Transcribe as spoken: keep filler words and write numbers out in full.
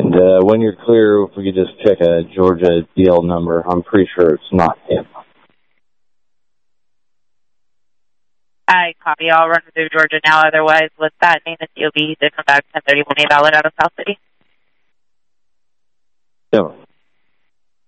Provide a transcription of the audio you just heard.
And uh, when you're clear, if we could just check a Georgia D L number, I'm pretty sure it's not him. I copy. I'll run through Georgia now. Otherwise, with that name and C O B, they come back ten thirty-one A valid out of South City. No.